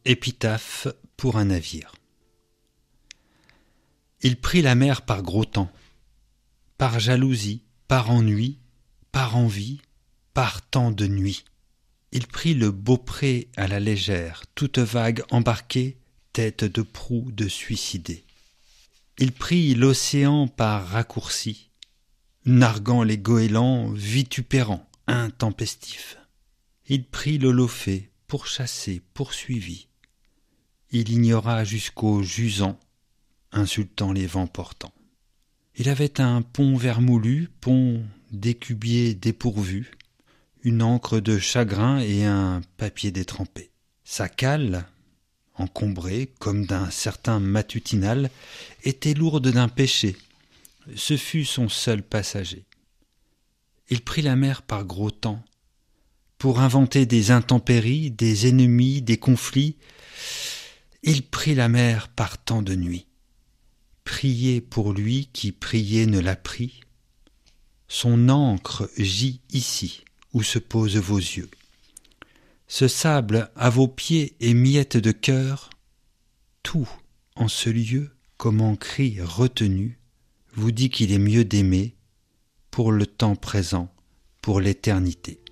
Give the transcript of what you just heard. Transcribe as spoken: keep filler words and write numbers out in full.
Épitaphe pour un navire. Il prit la mer par gros temps, par jalousie, par ennui, par envie, par temps de nuit. Il prit le beaupré à la légère, toute vague embarquée, tête de proue de suicidé. Il prit l'océan par raccourci, narguant les goélands vitupérants, intempestifs. Il prit l'holofée, pourchassé, poursuivi. Il ignora jusqu'au jusant, insultant les vents portants. Il avait un pont vermoulu, pont d'écubier dépourvu, une encre de chagrin et un papier détrempé. Sa cale, encombrée comme d'un certain matutinal, était lourde d'un péché. Ce fut son seul passager. Il prit la mer par gros temps, pour inventer des intempéries, des ennemis, des conflits. Il prit la mer par temps de nuit. Priez pour lui qui prier ne l'a pris. Son encre gît ici, où se posent vos yeux. Ce sable à vos pieds et miettes de cœur, tout en ce lieu, comme en cri retenu, vous dit qu'il est mieux d'aimer pour le temps présent, pour l'éternité.